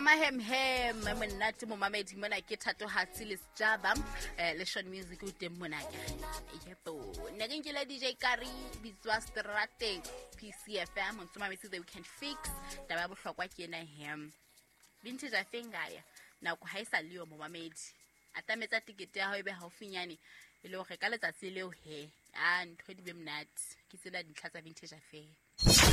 hem monate mo mamedi mona ke thatohatsi le Sjava le Sean Music o teng mona ke yepo nna ke nkela DJ Kari bitswa Strateg PCFM on tsoma metsi the weekend fix taba ya bohlokwa ke ena hem vintage afengaya na go haisa leo mo mamedi atametsa tikete ya ho ebe haufinyane ile go reka letsatsi leo he ntho di be mnat ke tsela dintlha tsa vintage affair